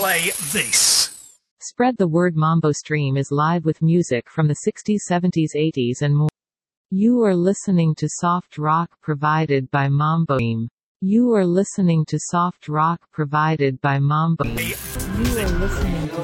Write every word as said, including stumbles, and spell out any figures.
play this. Spread the word. Mambo Stream is live with music from the sixties, seventies, eighties and more. You are listening to soft rock provided by Mambo Stream. You are listening to soft rock provided by Mambo. You are listening to